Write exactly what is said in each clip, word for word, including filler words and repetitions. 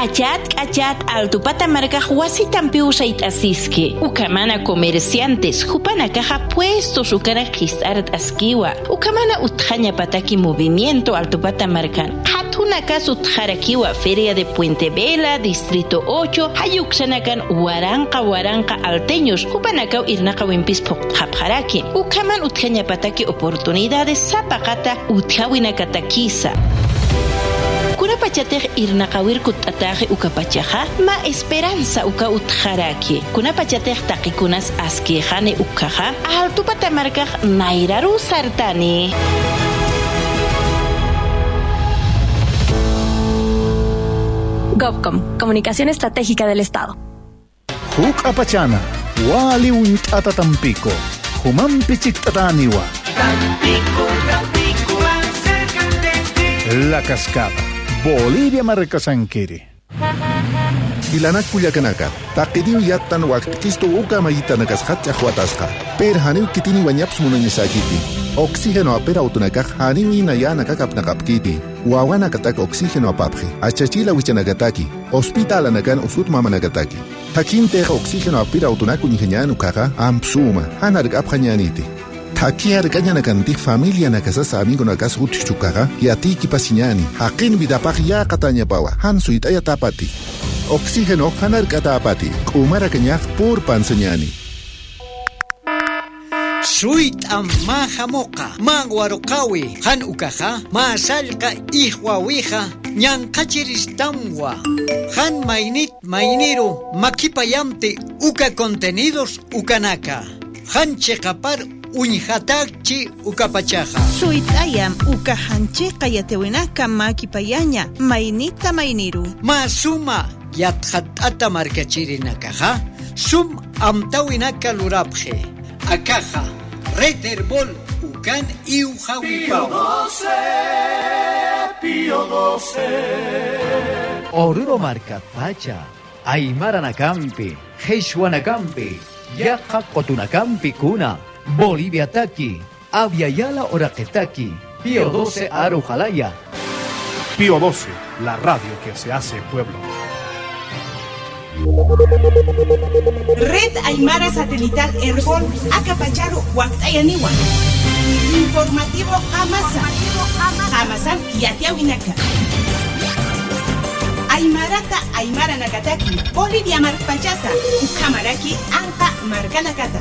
K'achat k'achat altupata markaq wasitanpi usayt'asiski. Ukamana comerciantes hupana caja puestos ukana qhis'arat askiwa. Ukamana utqaña pataki movimiento altupata markan. Hatuna caso tjarakiwa Feria de Puente Vela, Distrito ocho, hayuksanakan waranqa waranqa alteños, hupanakaw irnaqa wimpis poqtqapqaraki. Ukaman utqaña pataki oportunidades sapaqata utqawinakatakisa. Kunapachatej irnaqawirkut ataje ukapachaja ma esperanza uka utjaraki. Kunapachatej taqikunas askejane ukaja altupata markaj nairaru sartani. GovCom, Comunicación Estratégica del Estado. Huk apachana, wali untata Tampico, human pichiktataniwa. Tampico, Tampico, más cerca de ti. La Cascada, Bolivia Marcasanquiri. Ilanak Culiacanaka, Taquidiu Yatan Waktisto Uka Mayitanakas Hatchahuatasca, Per Haniu Kitini Wanyaps Munanisakiti, Oxígeno a Per Autonacaj, Haniu Inayana Kakapnakapkiti, Wawana Katak Oxígeno a Papri, Achachila Wichanagataki, Hospital Anakan Usut Mamanagataki, Takinte Oxígeno a Per Autonaku Nigenianu Kaka, Ampsuma, Hanark Abhanyaniti. Takiar Ganyanakanti familia Nakasasa amigo Nakas Utchukaga, Yatiki Pasiñani, Hakin Vidapag Ya Katanya Pawa, Hansuit Ayatapati. Oxígeno hanar katapati, kumara kenyak pur panseñani. Suit amaja moka, manguarokawi, han ukaja, masalka ihwawija, nyankachiristamwa, han mainit mainiro, makipayamte uka contenidos ukanaka, han chekapar uñjatachi ukapachaja. Suitayam uka hanche kayatewinaka makipayaña, mainita mainiru. Masuma yatjatata markachirinakaja, sum amtawinaka lurapje, akaja, reterbol ukan iujawipaw. Pío doce. Oruro markapacha, Aymara-nakampi, Jeshua-nakampi, Yaja Cotunakampi kuna, Bolivia Taki, Aviala Oraquetaki, Pío doce Arujalaya. Pío doce, la radio que se hace pueblo. Red Aymara Satelital Herbol, Acapacharo, Huactayaniwa. Informativo Amasa. Amasan Yatiawinaka. Aymarata Aymara Nakataki, Bolivia Marpachata, Ukamaraki, Anka Markanakata.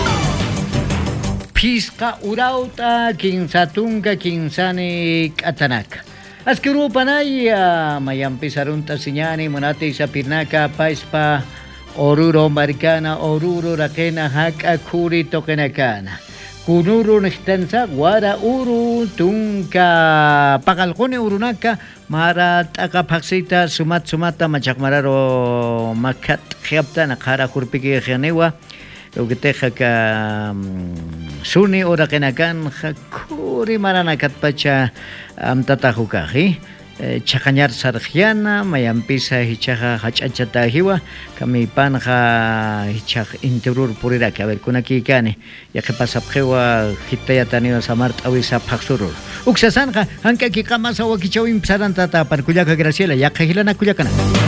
Pisca urauta kinsatunga kinsani katanaka. Askuru panaya mayam pisarunta sinyani monate sa pirnaka paispa oruro marikana oruro rakena haka kuri tokenakana. Kunuru nixtansa wara uru tunka pakalkone urunaka mara takapaksita sumat sumata machakmararo makat khiapta nakara kurpiki khianewa. Lo que teja ka suni ora kenakan kuri marana katpacha am tatajukaji chaqañar sarjiana mayampisa hichaja hachachata hiwa kami panja hichaj interior purira que a ver kunaki kane ya que pasa pjewa hitaya taniwa samart awisa phaxurur uksasanja hanka ki kamasa wakichawim sarantata parkuyaka Graciela ya khilana kuyakana.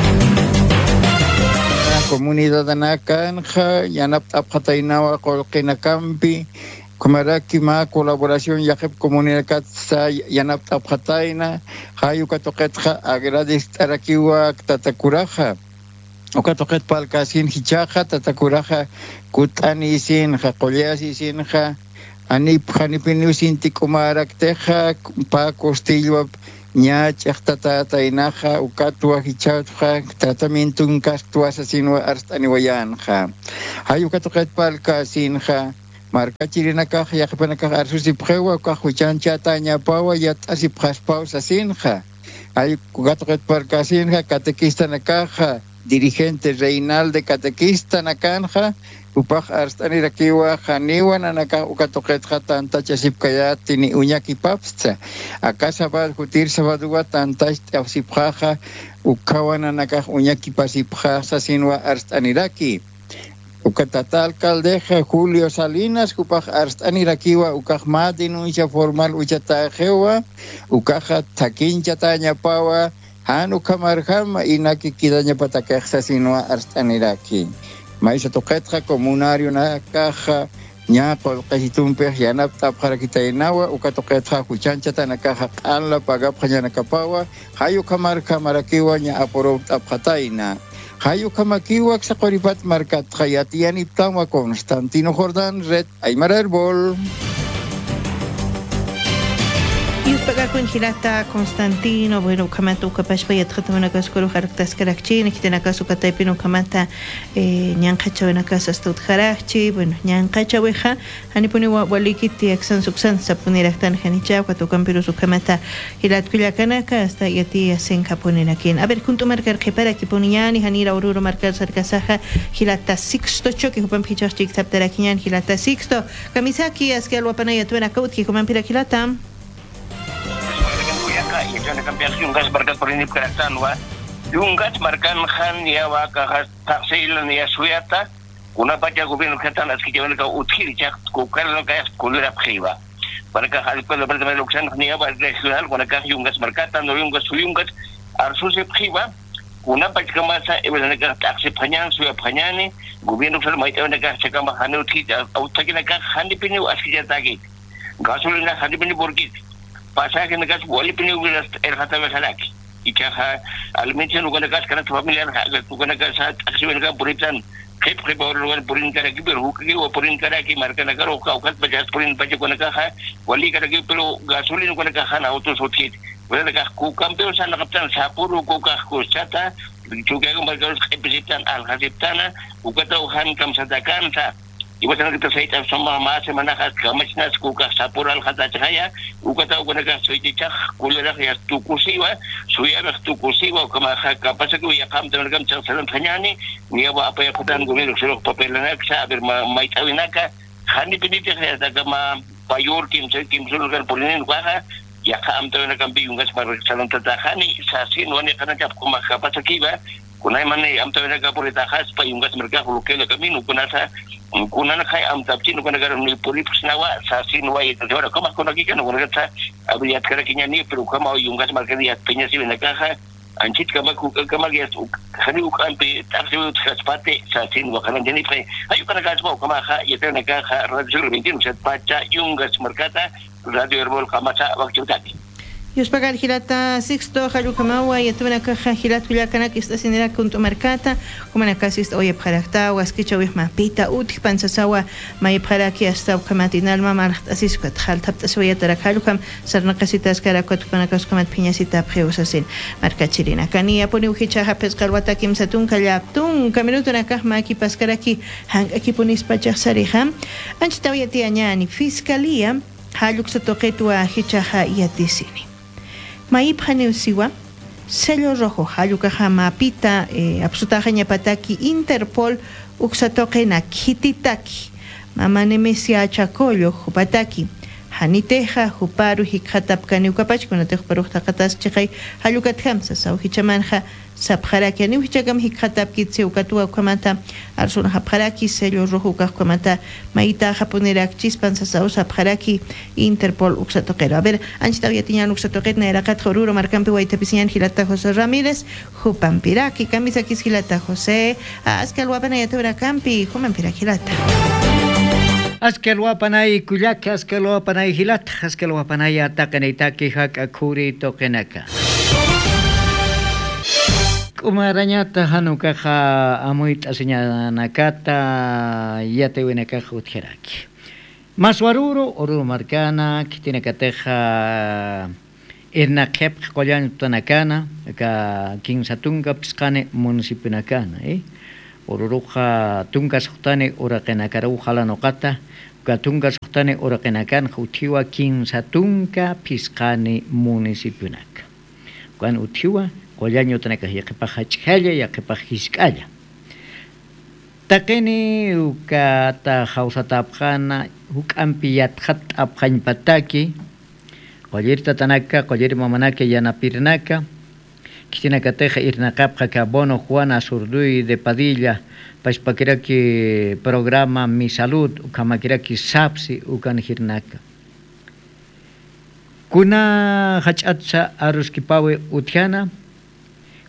Comunidad Anacanja, Yanap Apatainawa, Colquenakampi, Comaraki Ma, colaboración Yajep Comunidad Katsa, Yanap Apataina, Hayukatoketja, Agradis Tarakiwa, Tatakuraja, Okatoket Palcasin, Hichaja, Tatakuraja, Kutani Sin, Jacoleasi Sinja, Anip Hanipiniusin Tikumarak Teja, Pa Costillo. Ñach tata inaja ukatua hichauja tratamiento un castua asesino arstaniwayanja hay ukatoket palka sinja marca chirinaka ya kepanaka arsusi prewa ka huchancha tanya pawa ya asipjas pausa sinja hay ukatoket palka sinja catequista nakaja dirigente reinal de catequista nakanja upaj arstani rakiwa janiwa nanaka ukatoket tanta chasipkaya tini uñaki papsta acá sabad jutir sabadua tanta asipjaja ukawa nanaka uñaki pasipja sasinwa arstani raki ukatata alcaldeja Julio Salinas upaj arstani rakiwa ukaj ma denuncia formal uchatajewa ukaja takincha taña pawa Anu kamarjama inaki kidaña patakexsa sinua arstaniraki. Maisha toqetqa comunario na caja ña qolqesitumpe yanap tapqara kitainawa uka toqetqa kuchanchata na caja qanla pagapqa ña nakapawa hayu kamarka marakiwa ña aporo tapqataina. Hayu kamakiwa sa qoripat markat khayatiani tawa Constantino Jordan Red Aymara Herbol. Pagar con Hilata Constantino, bueno, Kamata Ukapashpa Yatramana Cascoro Hartas Karakchi, Nikitana Suka Taipino Kamata, Nyankacha en la casa Stout Harachi, bueno, Nyankacha Weja, Hanipuni Walikiti, Axan Suxan, Sapunera Tan Hanicha, Quatu Campiro Sukamata, Hilat Kuyakanaka, hasta Yati Senka Ponerakin. A ver, junto marcar que para que ponían y Hanira Aurora marcar Sarkasaja, Hilata Sixto Choque, Kupam Hichachik Tapterakian, Hilata Sixto, Kamisaki, Askalwapanaya Tuena Kauti, Kumampira Hilata. Itu nak kampias yung gas berkat perinip keratan wa yung gas markan khan ya wa ka taksilan ya suyata kuna baca gobierno keratan as kijawan ka uthir chak ko kala ka kulera khiwa barka hal ko berkat loksan ya wa regional kuna ka yung gas markatan yung gas yung gas arsu se khiwa kuna baca masa ebena ka taksi phanyan suya phanyani gobierno sal mai ta ka chakama hanu thi autakina ka khandi pini as kijatagi gasolina khandi pini borgi pasa que negas wali pini ugas el hata vesalaki ikaha alimentian ugana gas kana familiar ugana gas aksiwen ka buritan khep khep or lugar purin kara ki ber hukki o purin kara ki marka nagar o ka ukat bajas purin baje kona ka ha wali kara ki pero gasolina ugana ka hana auto sotit wala ka ku kampeo sa nakaptan sa puro ko ka ko chata juga kang marka khepsitan al hasiptana ugata uhan kam sadakan sa iba sana kita saya sama masa mana kat kamasna skuka sapural kata cahaya ukata ugana ka soiti chak kulera ya tukusiwa suya ras tukusiwa kama kapasa ko ya kam tan gam chak salam thanyani niya ba apa ya kutan gumelo selo papelana sa ber mai tawinaka hani piniti ya dagama payor kim se kim sulgar polinen kwa ya kam tan gam biungas mar salam tatahani sasin wani kana chap kuma kapasa kiba kunai mane am tan gam polita khas payungas mereka hulukelo kaminu kunasa kuna na kai am tapchin kuna gar ni puri pusnawa sasin wa itu jora kama kuna kikan kuna kata abiyat kara kinya ni pero kama yungas markan ya penya si na kaha anchit kama kama ya khani ukan pe taksi utkaspate sasin wa kana jeni pre ayu kana gas mau kama kha ya na kaha rajul bintin set baca yungas markata radio herbol kama sa waktu tadi Yos pagar Hilata Sixto, Hayukamawa, y tuve una caja Hilat Vilacana que está sin era con tu marcata, como una casa está oye para acá, o escucha hoy mapita, uti pansasawa, may para aquí hasta Kamatinal, mamá, así es que tal tapta se vaya a Tarakhalukam, sarna casitas carakot, panacas comat piñasita, preusasin, marca chirina. Cania pone ujicha, pescarwata, kim satun, calaptun, caminuto en acá, maki pascaraki, hang aquí ponis pachar sariham, anchita hoy a tiañani, fiscalía, Haluk sa toquetua hichaha y atisini. Maip Haneusiwa, sello rojo, Hayukaha Mapita, Absutaja Ñapataki, Interpol, Uxatoque na Kititaki, Mamanemesia Chacoyo, Jupataki, Haniteja, Juparu, Hikatapkani, Ukapach, con la Tejuparuta Katas Chichay, Hayukat Hamsa, Sau Hichamanja, Sapharaki, Anu Hichagam Hikatapki, Tseukatua, Kamata, Arsuna Hapharaki, sello rojo, Kamata, Maita, Japonerak, Chispansa, Sau, Sapharaki, Interpol, Uxatoquero. A ver, Anchita Viatiñan, Uxatoquet, Nerakat, Joruro, Marcampe, Guaitapisian, Gilata José Ramírez, Jupampiraki, Kamisakis, Gilata José, Ascalwapana, Yatura Campi, Jupampiraki, Gilata. Askelwapanay kuyak, askelwapanay hilat, askelwapanay atakanitaki hak akuri tokenaka. Kumaranyata hanukaha amuit asinyanakata yatewinakaha utjeraki. Maswaruro oruro marcana kitinakateja irnakep kolyan tanakana ka kinsatunga piskane municipinakana eh. Ururuja tungas hutane urakenakara ujala nokata katungas hutane urakenakan utiwa kinsatunga piskane municipionak kan utiwa kollaño tanaka yakipajachkalla yakipajiskalla takeni ukata hausatapjana hukampiyat hat apjañpataki kollirta tanaka kollir mamanaka yanapirnaka Kitinakateja irnakapja kabono Juana Zurduy de Padilla paspakiraki programa Mi Salud ukamakiraki sapsi ukan hirnaka kuna hachatsa aruskipawe utiana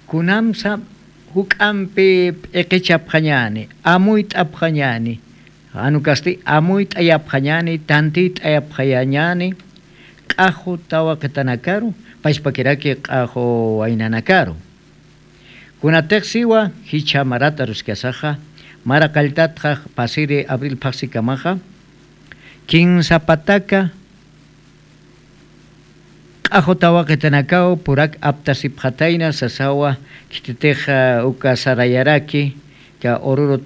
kunamsa hukampi eqechapqañani amuyt apqañani anukasti amuyt ayapqañani tantit ayapqañani q'aju tawa qitanakaru paispakiraki q'aju aynanakaru kunataqsiwa hicha marata ruskiasaqa mara kaltatqa pasiri abril paqsikamaqa quince pataka q'aju tawa qitanakaw purak aptasipqatayna sasawa kititeqa uka sarayaraki ka oruro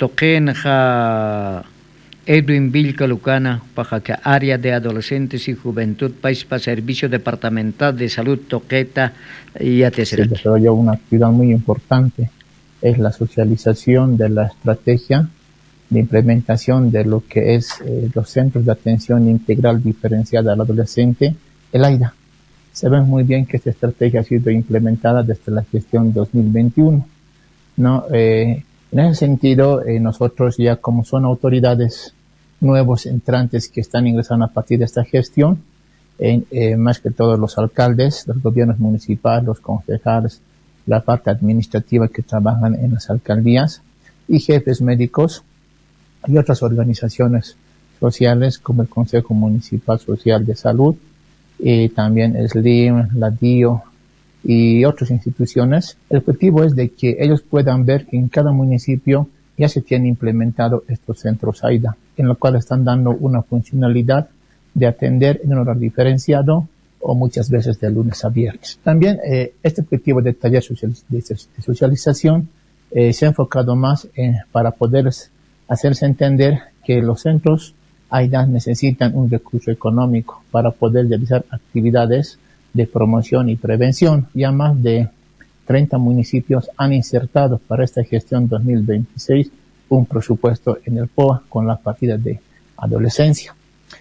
toqenqa Edwin Vilca Lucana paja que área de adolescentes y juventud paispa servicio departamental de salud toqueta y atesera. Se desarrolla una actividad muy importante, es la socialización de la estrategia de implementación de lo que es eh, los centros de atención integral diferenciada al adolescente, el AIDA. Se ve muy bien que esta estrategia ha sido implementada desde la gestión dos mil veintiuno, ¿no? Eh, en ese sentido, eh, nosotros ya como son autoridades nuevos entrantes que están ingresando a partir de esta gestión, eh, eh, más que todos los alcaldes, los gobiernos municipales, los concejales, la parte administrativa que trabajan en las alcaldías y jefes médicos y otras organizaciones sociales como el Consejo Municipal Social de Salud y también el S L I M, la D I O y otras instituciones. El objetivo es de que ellos puedan ver que en cada municipio ya se tienen implementado estos centros AIDA, en los cuales están dando una funcionalidad de atender en un horario diferenciado o muchas veces de lunes a viernes. También eh, este objetivo de taller social, de, de socialización eh, se ha enfocado más en, para poder hacerse entender que los centros AIDA necesitan un recurso económico para poder realizar actividades de promoción y prevención. Ya más de treinta municipios han insertado para esta gestión dos mil veintiséis un presupuesto en el P O A con la partida de adolescencia.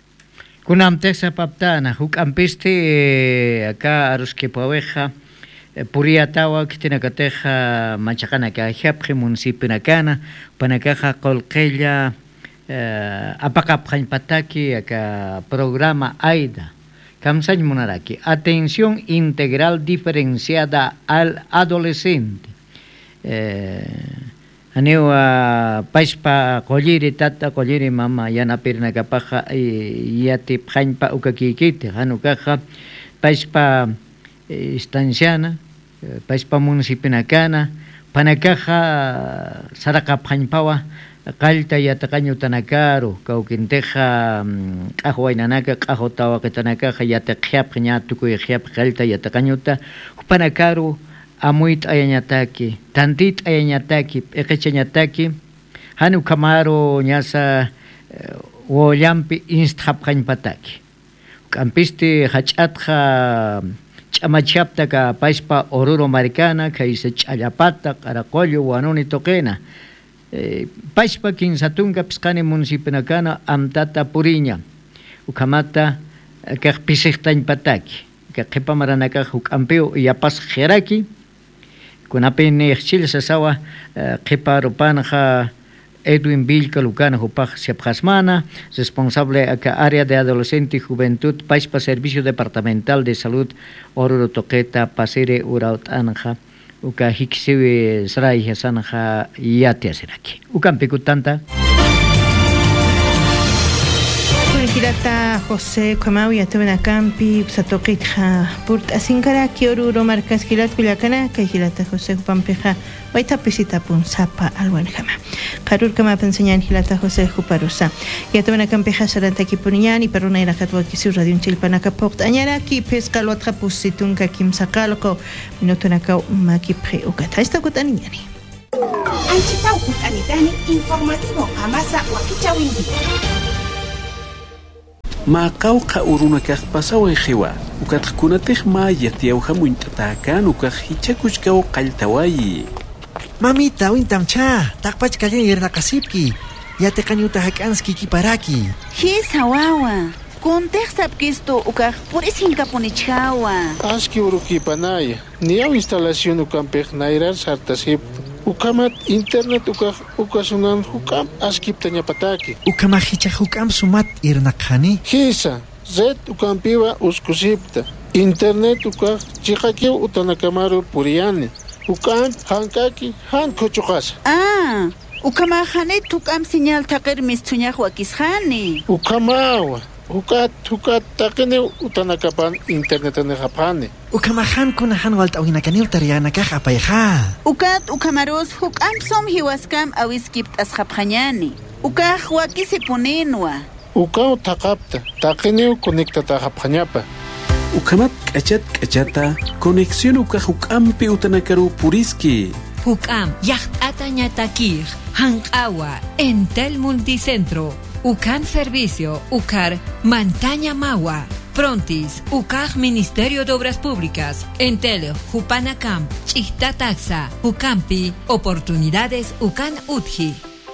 Kunam texa paptana, hukampiste acá aruske paweja, puria tawa kitinakateja machakana ka hiapje municipio nakana, panakaja kolqella apakapjañ pataki acá programa AIDA. Kamsañ Munaraki, atención integral diferenciada al adolescente. Eh, Anewa paispa colliri tata colliri mama yana pirna kapaja yati pjañpa ukakikiti hanukaja paispa estanciana paispa municipinakana panakaja saraka pjañpawa Kalta yataqañu tanakaru kawkinteja q'aju waynanaka q'aju tawaqitanakaja yataqhiapqa ña tukuy hiapqa kalta yataqañuta panakaru amuyt ayañataki tantit ayañataki p'iqichañataki hanu kamaro ñasa wollampi instapqañpataki k'ampisti hach'atqa ch'amachaptaka paispa oruro maricana kaysa ch'allapata q'araqollo wanuni toqena Eh, paispa kinsatunga pisqani municipinakana amtata puriña ukamata kaq pisqtañpataki kaq qipamaranaka hukampeo yapas jeraki kunapi nexchil sasawa qiparupanaja Edwin Vilca Lucana hupaj siapjasmana responsable acá área de adolescente y juventud paispa servicio departamental de salud oruro toqueta pasire urautanja uka hiksiwi srai hasanaha yati asiraki ukan pikutanta Hilata José Kamawi atuna campi satoqitja purt asinkara kioruro marcas hilat kulakana ka hilata José Pampeja waita pisita pun sapa alwanjama qarur kama pensenyan hilata José Juparosa yatuna campeja saranta kipuniani peruna ira katwa kisi radio chilpanaka port anyara ki pescal otra pusitunka kimsakalko minutunaka makipre ukata esta kutaniani Anchitau kutanitani informativo amasa wakichawindi ما قوقع أورونا كخ بسوي خوا وكتكون تخ ما يتيو خمون تتاكان وكخ هيتشكوش كو قل تواي ماميتا وين تمشا تقبج كالين يرنا قصيبكي ياتقن يوتهك أنسكي كي باراكي هي سواوا كون تخسب كيستو وكخ بوريسين كابونيتشاوا أسكي وروكي باناي نياو إنستالاسيون وكامبيخ نايرار سارتاسيب Ukamat internet uka ukasunan hukam askip tanya pataki. Ukama hicha hukam sumat irnakhani. Hisa zet ukampiwa uskusipta. Internet uka chikakiw utanakamaru puriani. Hukan, hankaki, han kochukas. Ah, ukamahane tukam señal takir mis tuñaj wakishani. Ukamawa. Hukat, hukat, takene utanakapan internet ane japane. Ukamahan kunahan walta awinakanil tariana kaha payha. Ukat ukamaros hukam som hiwaskam awiskipt asjapjanyani. Ukaj wakisipunenwa. Ukao takapta, takene conecta tajapjanyapa. Ukamat kachat kachata, conexión uka hukampi utanakaru puriski. Hukam, yacht atañatakir, hankawa, Entel Multicentro. Ucan Servicio, Ucar, Mantaña Mawa, Prontis, Ucar Ministerio de Obras Públicas, Entel, Jupanacam, Chihtataxa, Ucampi, Oportunidades Ucan Utji.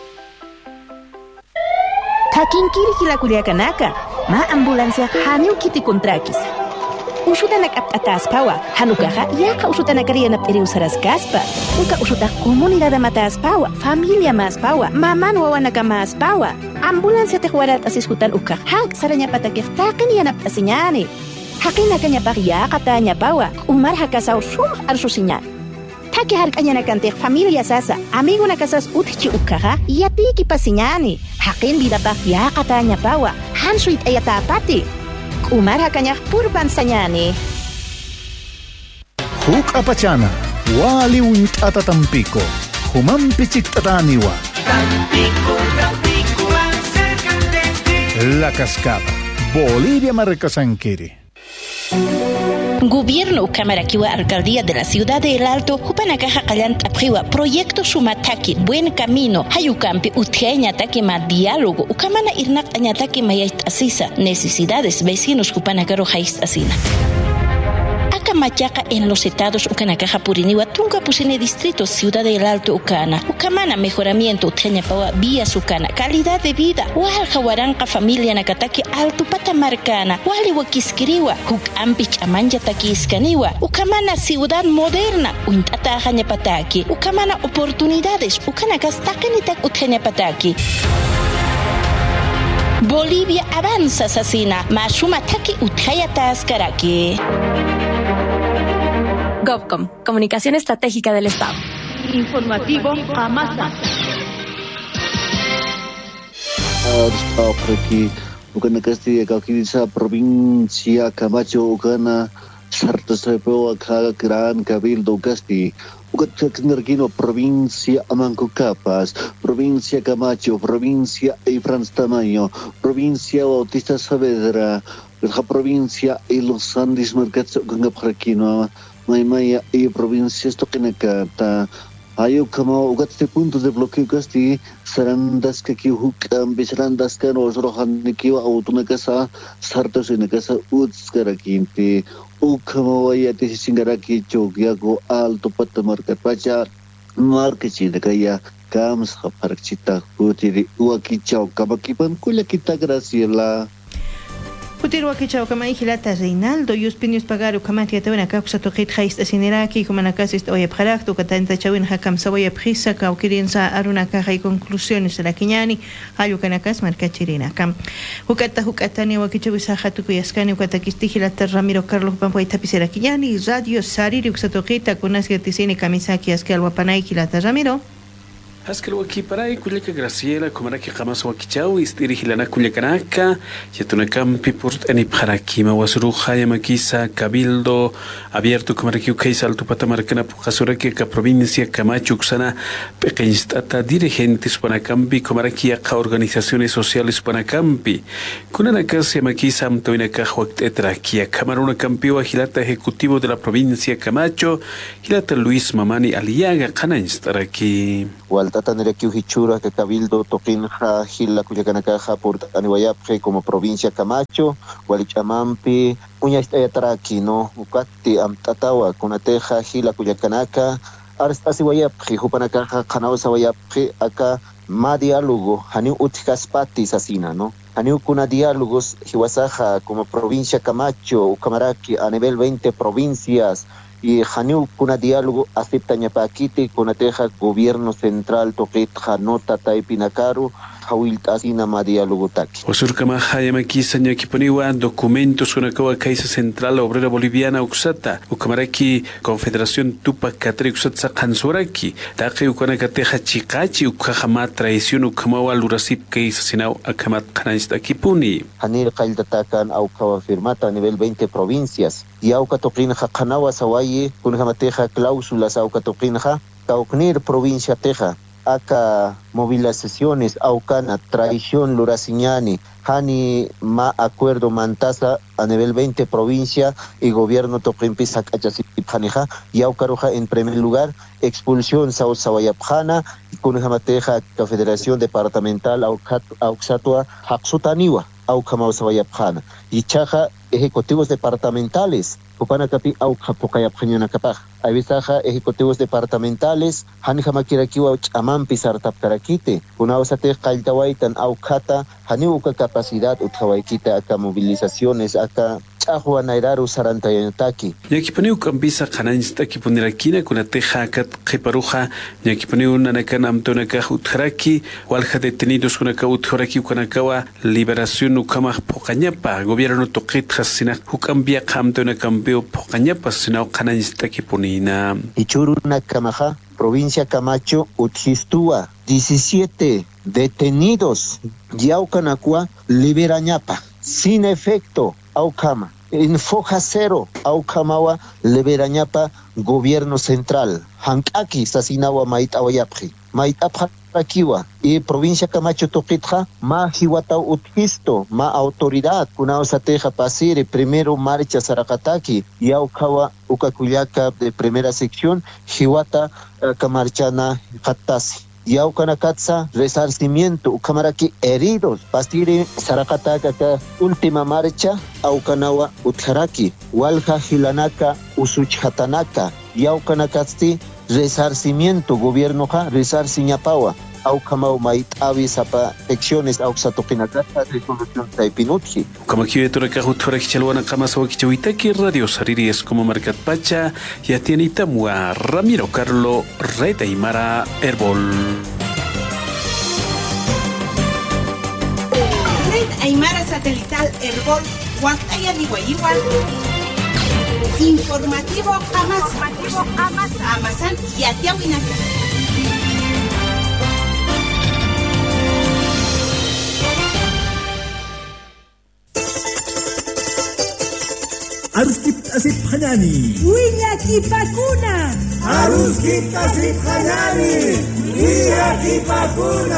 Takinkiri Hilakuliakanaka, ma ambulancia Haniu Kiti Kontrakis. Usutanak atas pawa, Hanukaha, Yaka usutanakaria periusaras caspa. Uka usutak comunidad matas pawa, familia más pawa, mamá no wanaka más pawa. Ambulancia te jugarat asiskutan uka, hak saranya patakiftakin yanap asinyani. Hakina kanya paria katanya pawa, umar hakasau sum arsusinya. Taki harkanya nakante familia sasa, amigo nakasas utchi ukaha, yapiki pasinyani. Hakin vida paria katanya pawa, hansuit ayatapati. Umar hakanya purban sanyani. Huk apachana, wali unt atatampiko, humampichik tataniwa. Tampico, Tampico, más cerca de ti. La Cascada, Bolivia Marcasanquiri. Gobierno Camaraquiwa, Alcaldía de la Ciudad de El Alto, Jupanakaja Callant Apriwa, Proyecto Sumataki, Buen Camino, Hayucampi, Utjeña Takema, Diálogo, Ucamana Irnak Añataki Mayait Asisa, Necesidades, Vecinos Jupanacaro Haist Asina. Machaca en los estados Ucanacaja Puriniwa, Tunca Pusine Distrito, Ciudad del Alto Ucana, Ucamana, mejoramiento, Uteñapawa, vía Sucana, calidad de vida, Wal Jawaranca, familia Nakataki, Alto Patamarcana, Wali Wakiskiriwa, Huk Ampich Amanja Takiskaniwa, Ucamana, ciudad moderna, Uintata Jañapataki, Ucamana, oportunidades, Ucanacas Takenitak Uteñapataki. Bolivia avanza, Sasina, Mashumataki Uthayatas Karaki. GovCom, Comunicación Estratégica del Estado. Informativo Amasa. Aquí, Ucana Castilla, Cauquiriza, provincia Camacho, Ucana, Sartasepeo, Acá, Gran Cabildo, Casti, Ucatnerquino, provincia Amancocapas, provincia Camacho, provincia Ifrans Tamayo, provincia Bautista Saavedra, la provincia y los Andes Mercats, Ucanapraquino, Maimaya y provincia Stokenacata. Ayo como ugatste puntos de bloqueo casti sarandas que ki hukam bisarandas kan osrohan nikiwa autuna casa sartos en casa utskarakinti ukamo wayati singaraki chogyago alto patamarka pacha markechi de kaya kams khaparchita putiri uaki chau kabakipan kula kita graciela. Putir wakichao kama ihilata Reinaldo yuspinius pagaru kamati atawena kaksa toqit khayst asiniraki kuma nakasis oye pharakto katanta chawin hakam saboya prisa ka ukirinsa aruna ka hay conclusiones la kiñani hayu kanakas markachirina kam hukata hukatani wakichawi sahatu kuyaskani ukatakiste hilata Ramiro Carlos Pampo itapisera kiñani radio sariri uksatoqita kunasga tisini kamisaki askal wapanay hilata Ramiro. Haskell wakiparay kullaka Graciela kumaraki qamas wakichaw istiri hilana kullakanaka yatunakam pipurt ani pharakima wasruja yamakisa cabildo abierto kumaraki ukaysa alto patamarkana puqasuraki ka provincia Camacho uksana peqinstata dirigentes panakampi kumaraki ka organizaciones sociales panakampi kunanaka yamakisa amtoinaka waqtetrakia camarona campeón hilata ejecutivo de la provincia Camacho hilata Luis Mamani Aliaga qananstaraki Tatanere Kiuhichura, que Cabildo, Toquinja, Gila, Cuyacanakaja, por Anihuayapje, como provincia Camacho, Gualichamampi, Uñayataraki, ¿no? Ucati, Amtatawa, Cunateja, Gila, Cuyacanaca, Arstasihuayapje, Jupanakaja, Canausahuayapje, acá, ma diálogo, Haniu Utikaspati, Sasina, ¿no? Haniu Kuna diálogos, Hiwasaja, como provincia Camacho, Ucamaraki, a nivel veinte provincias, y Haniu kuna diálogo acepta ñapakiti kuna teja gobierno central toqit janota taipinakaru hawiltasina ma diálogo taki. Osurkama hayamakisa ñakipaniwa documentos kunakawa Caixa Central Obrera Boliviana uksata ukamaraki Confederación Tupac Katri uksatsa kansuraki taqi ukanakateja chiqachi ukajama traición ukamawa lurasip Caixa Sinau akamat kananista kipuni. Hanir qailtatakan aukawa firmata a nivel veinte provincias y auka toqinja qanawa sawayi kunjamateja cláusulas auka toqinja Tauknir provincia Teja, acá movilizaciones, aucana, traición, lurasiñani, hani ma acuerdo mantasa a nivel veinte provincia y gobierno toquimpisa cachasipjanija, y aucaroja en primer lugar, expulsión sao sawayapjana, y kunjamateja Confederación Departamental auxatua haksutaniwa, aucamao sawayapjana, y chaja ejecutivos departamentales, Pupanakapi auxapokayapjañanakapaj. Avisaja ejecutivos departamentales, Hanjamaquiraquiwa Chamampi Sartapkarakite, Unausate Kaltawaitan Aucata, Haniuka capacidad Uthawaikita acá movilizaciones, acá Chahua Nairaru Sarantayantaki. Ñakipaniu Kambisa Kananista Kipuniraquina, Kunateja Kat Keparuja, Ñakipaniu Nanakan Amtonaka Utharaki, Walja detenidos Kunaka Utharaki Kunakawa, Liberación Ukamah Pokañapa, Gobierno Toquit Hasina, Ukambia Kamtona Cambio Pokañapa, Sinau Kananista Kipuni. Ichuruna Camaja, provincia Camacho, Utjistúa, diecisiete detenidos, Yaucanacua, Liberañapa, sin efecto, Aucama, en foja cero, Aucamawa, Liberañapa, gobierno central, Hankaki, Sasinawa, Maitawayapji, Maitapja. Akiwa y provincia Camacho Toquitja, ma hiwata uthisto, ma autoridad, kunao sateja pasire, primero marcha Saracataki, y aukawa ukakuyaca de primera sección, hiwata uh, camarchana hatasi. Yaucanacatza, resarcimiento, ucamaraki heridos, pasire Saracataca, última marcha, Aucanawa Utjaraki, Walja Hilanaka, Usuchhatanaka, Yaucanacasti, resarcimiento, gobierno ja, resarciñapawa, Aucamau Mait Avisapa, secciones Auxatoquinacata, resolución Taipinutji. Como aquí de Toracaju Torachalwana Kamasawakichavitaki, Radio Sariri es como Marcat Pacha, y Atianita Mua, Ramiro Carlo, Red Aymara Herbol. Red Aymara Satelital Herbol, Huactaya Nihuayiguan. Informativo Amas, Amasan y Atiahuinaca. Aruskip asip hanani. Willaki pakuna. Aruskip asip hanani. Willaki pakuna.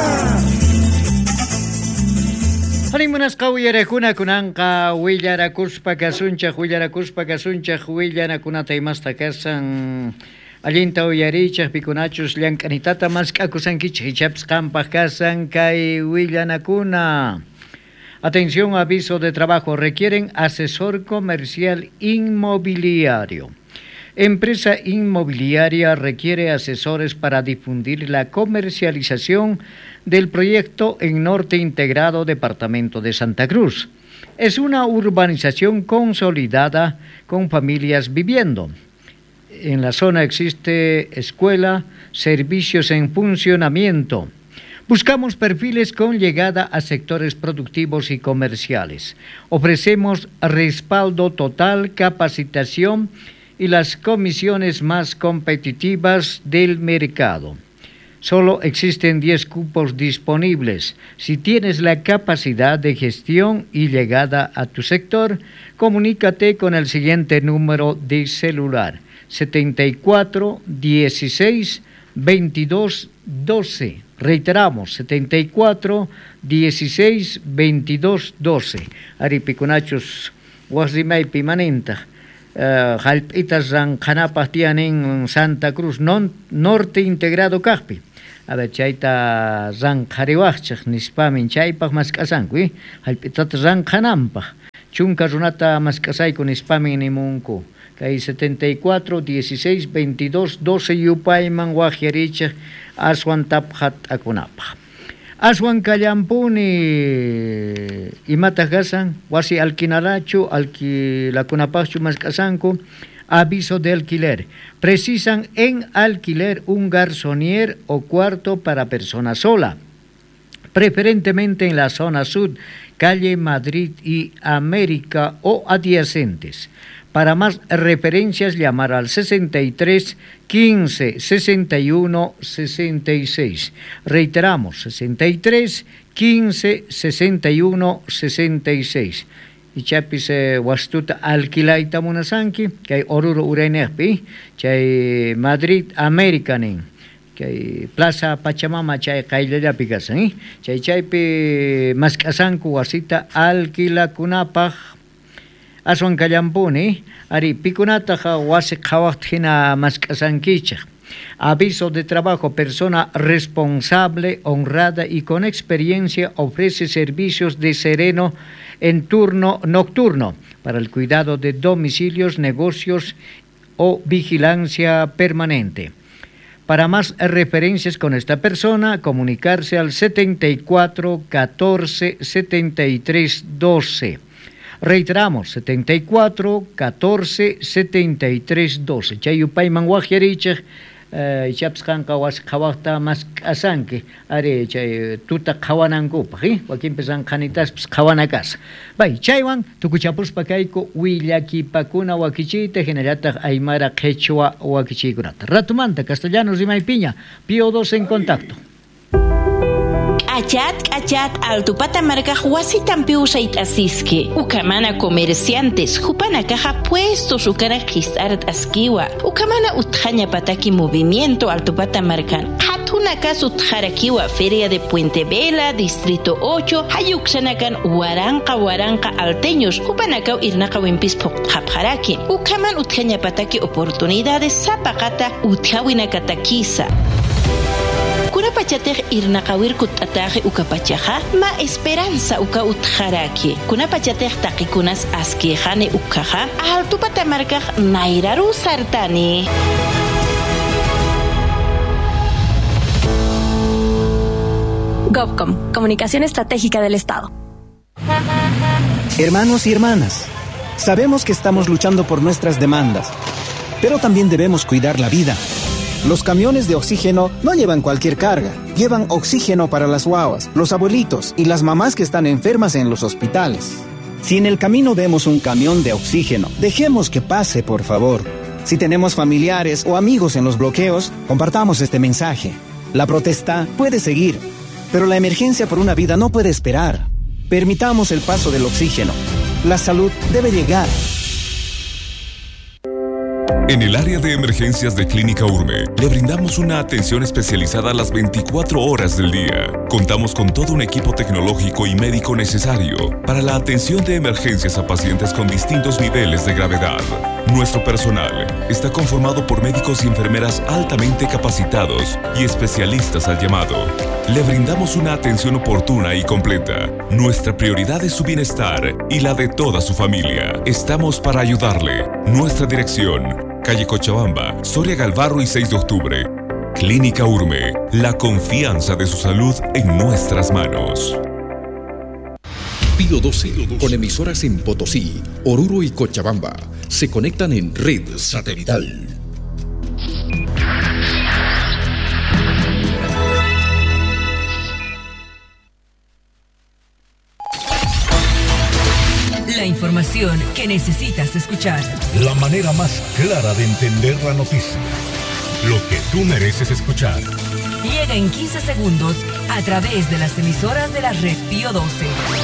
Harimunas kawiyarakuna kunanqa willarakuspa kasuncha willarakuspa kasuncha willanakunata imasta kasan allinta uyarichaq pikunachus llank'anitata mask'akusankichik ichapas qampaq kasan kay willanakuna. Atención, aviso de trabajo. Requieren asesor comercial inmobiliario. Empresa inmobiliaria requiere asesores para difundir la comercialización del proyecto en Norte Integrado, Departamento de Santa Cruz. Es una urbanización consolidada con familias viviendo. En la zona existe escuela, servicios en funcionamiento. Buscamos perfiles con llegada a sectores productivos y comerciales. Ofrecemos respaldo total, capacitación y las comisiones más competitivas del mercado. Solo existen diez cupos disponibles. Si tienes la capacidad de gestión y llegada a tu sector, comunícate con el siguiente número de celular: setenta y cuatro, dieciséis, veintidós, doce. Reiteramos, setenta y cuatro, dieciséis, veintidós, doce. Ari pikunachus wasimay pimanenta. Jalpitas ran canapa tienen Santa Cruz non, Norte Integrado Cajpi. A ver, chayta ran jariwachach nispamin chaypaj maskasanku, jalpitat ran canampaj. Chunka runata maskasayku nispamin nimunku. Kay setenta y cuatro, dieciséis, veintidós, doce yupayman wajiarichaj aswan tapjat akunapaj. Aswan kallampuni imata kasan, wasi alquinalachu, alquilakunapachu maskasanku, aviso de alquiler. Precisan en alquiler un garzonier o cuarto para persona sola. preferentemente en la zona sur, calle Madrid y América o adyacentes. Para más referencias, llamar al sesenta y tres, quince, sesenta y uno, sesenta y seis. Reiteramos, sesenta y tres, quince, sesenta y uno, sesenta y seis. Y chapis wastuta alquilaita munasanki, que hay Oruro Urenekpi, que hay Madrid Americanin, que hay Plaza Pachamama, que hay Kailaya Picasan, que hay chaypi Mascasanku wasita alquila kunapaj, Aswan Callampuni, Ari Picunataja, Wase Kawaktina Mascasanquicha. Aviso de trabajo, persona responsable, honrada y con experiencia ofrece servicios de sereno en turno nocturno para el cuidado de domicilios, negocios o vigilancia permanente. Para más referencias con esta persona, comunicarse al setenta y cuatro, catorce, setenta y tres, doce. Reiteramos, setenta y cuatro, catorce, setenta y tres, doce. Chayupay manguajiariche, chapskanka was kawakta mas asanke, are chay tuta kawanankupa, ¿sí? Aquí empiezan canitas kawanakas. Bay, chaywan, tukuchapus pakaiko, willaki pakuna wakichite, generata aymara quechua wakichikunata. Ratumanta, castellanos y maipiña, Pío doce en contacto. Achat, achat, altupata marca huasitan piusait asiske. Ukamana comerciantes, jupana caja puestos ukana gisart askiwa. Ukamana utjaña pataki movimiento altupata marcan. Hatuna caso utjarakiwa, Feria de Puente Vela, Distrito ocho, hayuksanakan waranka waranka alteños, jupanakau irnaka wimpis pokjapjaraki. Ukaman utjaña pataki oportunidades, zapakata utjawinakatakisa. Kuna pachatej irnaqawir kutataje ukapachaja, ma esperanza uka utjaraki. Kuna pachatej takikunas askejane ukaja, altupata markaj nairaru sartani. GovCom, Comunicación Estratégica del Estado. Hermanos y hermanas, sabemos que estamos luchando por nuestras demandas, pero también debemos cuidar la vida. Los camiones de oxígeno no llevan cualquier carga, llevan oxígeno para las guaguas, los abuelitos y las mamás que están enfermas en los hospitales. Si en el camino vemos un camión de oxígeno, dejemos que pase, por favor. Si tenemos familiares o amigos en los bloqueos, compartamos este mensaje. La protesta puede seguir, pero la emergencia por una vida no puede esperar. Permitamos el paso del oxígeno. La salud debe llegar. En el área de emergencias de Clínica Urme, le brindamos una atención especializada las veinticuatro horas del día. Contamos con todo un equipo tecnológico y médico necesario para la atención de emergencias a pacientes con distintos niveles de gravedad. Nuestro personal está conformado por médicos y enfermeras altamente capacitados y especialistas al llamado. Le brindamos una atención oportuna y completa. Nuestra prioridad es su bienestar y la de toda su familia. Estamos para ayudarle. Nuestra dirección: calle Cochabamba, Soria Galvarro y seis de octubre. Clínica Urme, la confianza de su salud en nuestras manos. Pío doce, con emisoras en Potosí, Oruro y Cochabamba, se conectan en red satelital. La información que necesitas escuchar. La manera más clara de entender la noticia. Lo que tú mereces escuchar. Llega en quince segundos a través de las emisoras de la red Pío doce.